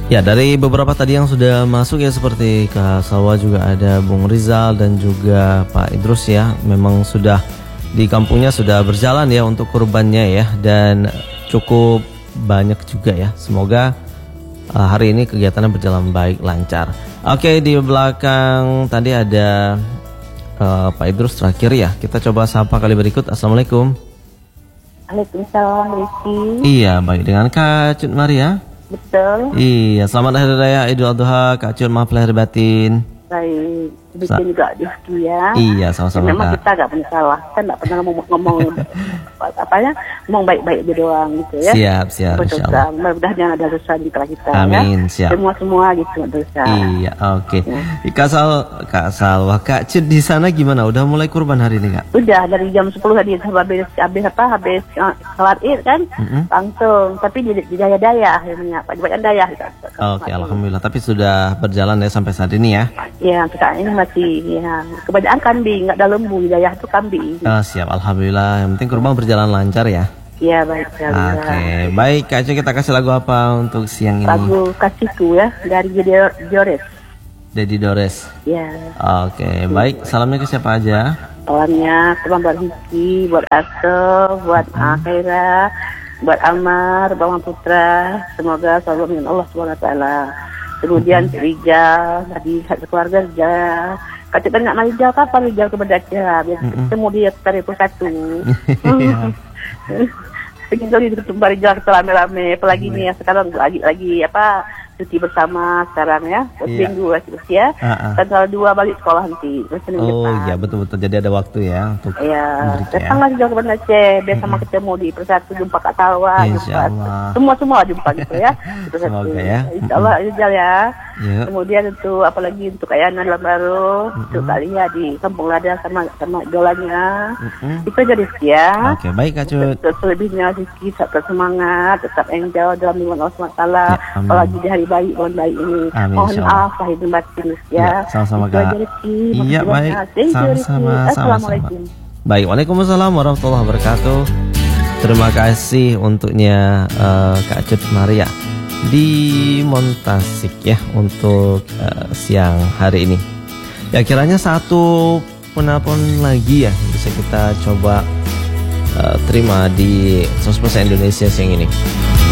Ya, dari beberapa tadi yang sudah masuk ya, seperti Kak Salwa, juga ada Bung Rizal dan juga Pak Idrus ya. Memang sudah di kampungnya sudah berjalan ya untuk kurbannya ya, dan cukup banyak juga ya. Semoga hari ini kegiatannya berjalan baik, lancar. Oke, di belakang tadi ada Pak Idrus terakhir ya. Kita coba sapa kali berikut. Assalamualaikum. Waalaikumsalam, Rizky. Iya, baik, dengan Kak Cut Maria. Betul. Iya, selamat Hari Raya Idul Adha Kak Cut, maaf lahir batin. Baik, bikin juga Rizky ya. Iya, sama-sama memang Kak. kita gak pernah salah, kan gak pernah ngomong ngomong baik-baik aja doang gitu ya. Siap, Betul, insyaallah. mudah-mudahan ada dosa di kepala kita. Amin, ya. siap. Semua gitu dosa. Iya, oke. Kak Salwa, Kak Cut di sana gimana? Udah mulai kurban hari ini, Kak? Udah dari jam 10 tadi habis salat Id kan, langsung. Tapi di daya-daya akhirnya, banyak daya. Oke, alhamdulillah. Tapi sudah berjalan ya sampai saat ini ya. Ya, kita ini masih ya, kebanyakan kambing, nggak ada lembu, wilayah itu kambing. Siap, alhamdulillah. Yang penting kurban berjalan lancar ya. Iya, baik. Oke, baik Kak Cut, kita kasih lagu apa untuk siang ini? Lagu Kasihku ya, dari Jores. Dedi Dores. Ya. Oke, baik. Salamnya ke siapa aja? Salamnya buat Rizky, buat Aso, buat Akira, buat Amar, Bang Putra. Semoga selalu dengan Allah SWT. Kemudian Rijal, tadi keluarga Rijal. Kacau kan nak Rijal, kapan Rijal ke Bedaca? Biar ketemu dia dari Pusatu. Pengen kali ketemu Rijal rame-rame. Apalagi nih ya, sekarang lagi cuti bersama sekarang ya, minggu ya. Tanggal 2 balik sekolah nanti. Oh iya, betul-betul. Jadi ada waktu ya untuk datanglah juga ke Banda Aceh, biar sama ketemu di Persatu, jumpa Kak Salwa, jumpa semua jumpa gitu ya. Semoga ya. Insyaallah Rizal ya. Kemudian untuk apalagi untuk Ayana dalam baru, untuk Kalia di Kampung Lada sama idolanya. Itu aja Rizky ya. Oke, baik Kak Cut. Selebihnya Rizky tetap semangat, tetap enjoy dalam lingkungan Allah SWT. Apalagi di hari baik ini. Mohon maaf lahir dan batin ya. Sama-sama Kak. Iya, baik. Sama-sama. Assalamualaikum. Baik, waalaikumsalam warahmatullahi wabarakatuh. Terima kasih untuknya Kak Cut Maria di Montasik ya untuk siang hari ini. Ya, kiranya satu penelpon lagi ya bisa kita coba terima di 100% Indonesia siang ini.